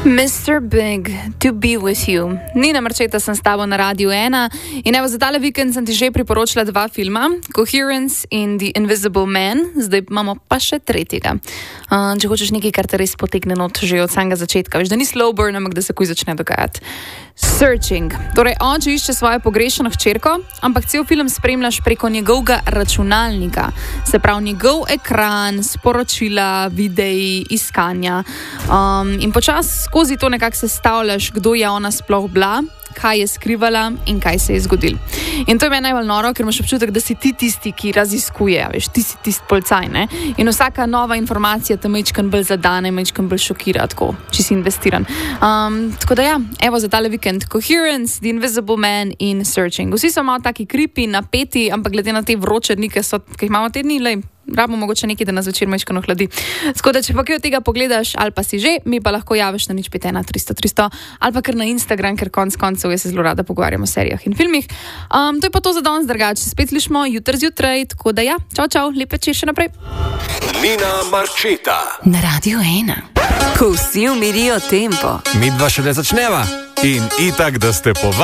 Mr. Big, to be with you. Nina Marčeta sem s tabo na Radiu 1 in evo za tale vikend sem ti že priporočila dva filma, Coherence in The Invisible Man, zdaj imamo pa še tretjega. Če hočeš nekaj, kar te res potegne not že od samega začetka, veš, da ni slow burn, ampak da se kuj začne dogajati. Searching. Torej, oče išče svojo pogrešano hčerko, ampak cel film spremljaš preko njegovega računalnika. Se pravi, njegov ekran, sporočila, videi, iskanja. In počasi skozi to nekako sestavljaš, kdo je ona sploh bila, kaj je skrivala in kaj se je zgodilo. In to je meni najbolj noro, ker imaš občutek, da si ti tisti, ki raziskuje, veš, ti si tisti policaj, ne? In vsaka nova informacija te majčkan bolj zadane, majčkan bolj šokira, tako, če si investiran. Tako da ja, evo za tale vikend Coherence, The Invisible Man in Searching. Vsi so malo taki creepy, napeti, ampak glede na te vroče dni, ki jih imamo te dni, lej, rabimo mogoče nekaj, da nas večer majčkano hladi. Tako da, če pa kaj od tega pogledaš, ali pa si že, mi pa lahko javiš na 051 300 300, ali pa kar na Instagram, ker konc koncev jaz se zelo rada pogovarjam o serijah in filmih. To je pa to za danes, drugače. Spet slišimo jutr zjutraj, tako da ja, čau, lep večer še naprej. Nina Marčeta na Radiu 1. Ko vsi umirijo tempo, mi dva šele začneva. In itak, da ste povabili.